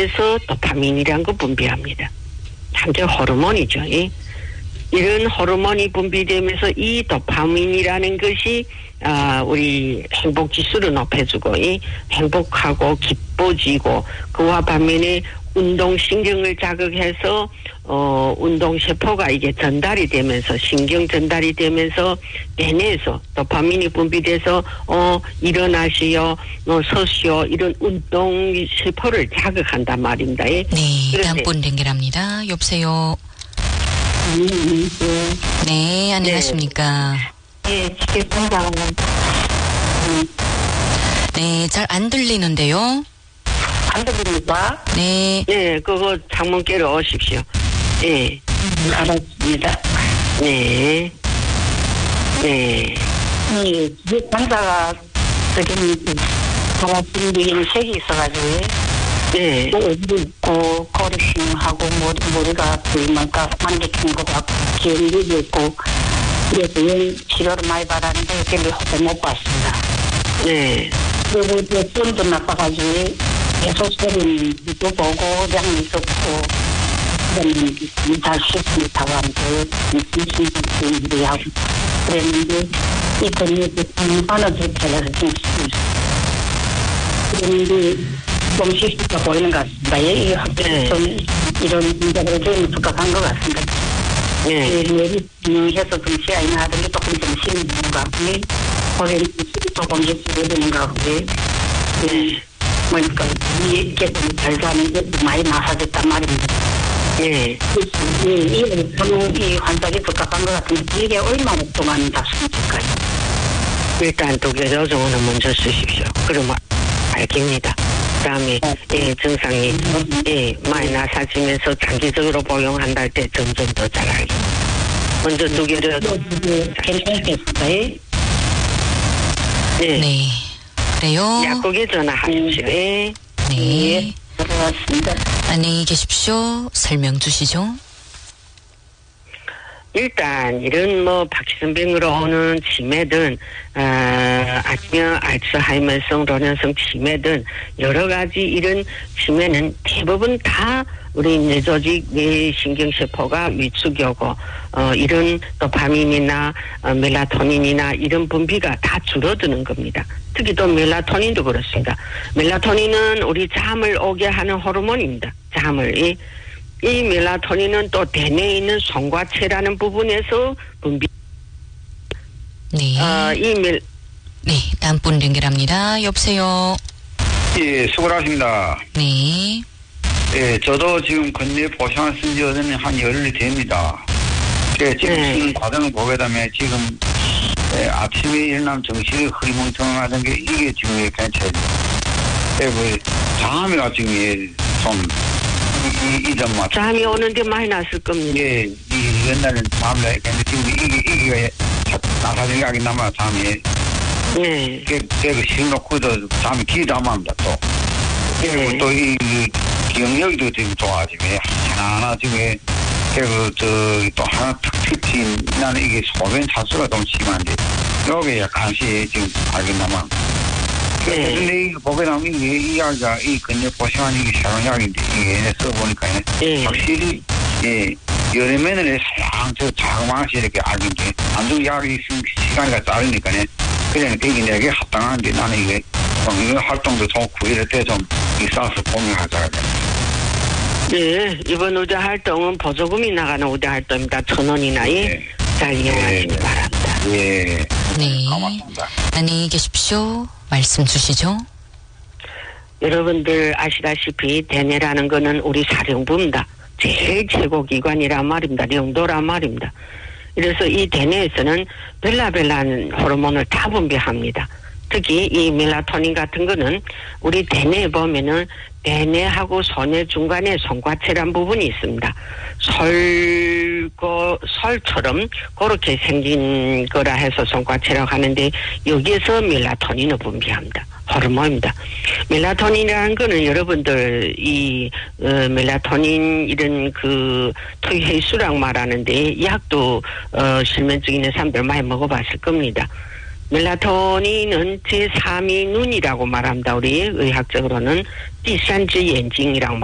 통해서 도파민이라는 거 분비합니다. 한개 호르몬이죠. 이런 호르몬이 분비되면서 이 도파민이라는 것이 우리 행복 지수를 높여주고 행복하고 기뻐지고 그와 반면에 운동신경을 자극해서 운동세포가 이게 전달이 되면서 신경 전달이 되면서 대뇌에서 도파민이 분비돼서 일어나시오 서시오 이런 운동세포를 자극한단 말입니다. 네, 다음 분 연결합니다. 여보세요. 네, 안녕하십니까. 네, 지켜본다는 네, 잘 안 들리는데요. 안 들립니까? 네. 네, 그거 창문 깨러 오십시오. 네. 알았습니다. 네. 네. 환자가 저기 가라앉은 색이 있어가지고 네. 얼굴이 있고 거리심하고 머리가 아프니까 만족한 것 같고 기억력이 있고 그래서 치료를 많이 받았는데 별로 효과 못 봤습니다. 네. 그리고 손도 나빠가지고 계속 소리도 보고 량 있었고 그러면 다 실수 못하고 하는데 무슨 하고 그랬는데 이번에 하나 더 잘라서 좀 그런데 좀 실수가 보이는 것 같습니다. 이 학교에 좀 이런 문제가 좀 복잡한 것 같습니다. 네. 해서 좀 시야이 나던 게 조금 좀 심한 것 같고 거기는 조금 예쁘게 되는 것 같고 네. 그러니까 이게 잘 가는 게 많이 나사졌단 말입니다. 네. 이 환자가 복잡한 것 같은데 이게 얼마나 동안 다 숨길까요? 일단 독일 정원은 먼저 쓰십시오. 그러면 알깁니다. 그다음에 증상이 많이 나사지면서 장기적으로 복용한다 할 때 점점 더 잘 알게. 먼저 독일을 괜찮겠어요? 네. 네. 그래요. 약국에 전화하십시오. 네. 네. 들어갔습니다. 안녕히 계십시오. 설명 주시죠. 일단 이런 박신병으로 오는 치매든 아니면 알츠하이머성 로렌성 치매든 여러 가지 이런 치매는 대부분 다 우리 뇌조직 뇌신경세포가 위축이 오고 이런 도파민이나 멜라토닌이나 이런 분비가 다 줄어드는 겁니다. 특히 또 멜라토닌도 그렇습니다. 멜라토닌은 우리 잠을 오게 하는 호르몬입니다. 잠을 이 멜라토닌은 또 대뇌에 있는 송과체라는 부분에서 분비. 네. 네, 다음 분 연결합니다. 여보세요. 예, 수고하십니다. 네. 예, 저도 지금 건뇌 보상을 쓴 지는 한 열흘이 됩니다. 지금 쓰는 과정을 보게 되면 지금 아침에 일어나면 정신이 흐리멍텅하던 게 이게 지금 괜찮아요. 잠이가 지금 좀 이점 잠이 오는데 많이 났을 겁니다. 예, 이 옛날엔 잠을 했는데 지금 이게 나사진 가긴 남아 잠이. 네. 그 심놓고도 잠이 기도 안 합니다 또. 그리고 또 이 기억력도 지금 좋아지고 하나하나 지금 또 하나 특히 나는 이게 소변 차수가 좀 심한데 여기 약간씩 지금 알긴 남아. 근데 이거 보게 나면 이 약이 이 근육 보시면 이게 사용약인데 이게 써보니까 확실히 여러 면을 저 자그마치 이렇게 알긴데 안주 약이 시간이 짧으니까 그냥 이게 합당한데 나는 이게 이런 활동도 좋고 이럴 때 좀 있어서 고민하자. 네, 이번 우대 활동은 보조금이 나가는 우대 활동입니다. 1,000원이나 잘 이용하시기 바랍니다. 예. 네. 고맙습니다. 안녕히 계십시오. 말씀 주시죠. 여러분들 아시다시피 대뇌라는 거는 우리 사령부입니다. 제일 최고 기관이란 말입니다. 영도란 말입니다. 그래서 이 대뇌에서는 벨라벨라는 호르몬을 다 분비합니다. 특히 이 멜라토닌 같은 거는 우리 대뇌에 보면은 대뇌하고 소뇌 중간에 송과체란 부분이 있습니다. 설처럼 그렇게 생긴 거라 해서 송과체라고 하는데 여기에서 멜라토닌을 분비합니다. 호르몬입니다. 멜라토닌이라는 거는 여러분들 이 멜라토닌 이런 그 토해수랑 말하는데 이 약도 실면증 있는 사람들 많이 먹어봤을 겁니다. 멜라토닌은 제3의 눈이라고 말합니다. 우리 의학적으로는 第三只眼睛이라고